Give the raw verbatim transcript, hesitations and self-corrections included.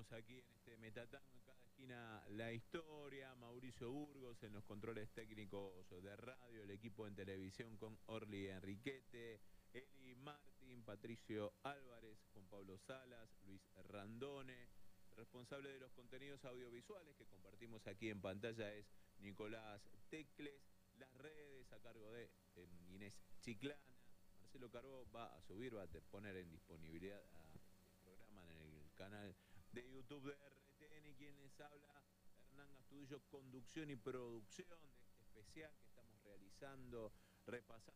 Seguimos aquí en este Metatango, en cada esquina la historia. Mauricio Burgos en los controles técnicos de radio, el equipo en televisión con Orly Enriquete, Eli Martín, Patricio Álvarez, Juan Pablo Salas, Luis Randone. Responsable de los contenidos audiovisuales que compartimos aquí en pantalla es Nicolás Tecles. Las redes a cargo de eh, Inés Chiclana. Marcelo Carbó va a subir, va a poner en disponibilidad a programa en el canal de YouTube de R T N. Quien les habla, Hernán Gastudillo, conducción y producción de este especial que estamos realizando, repasando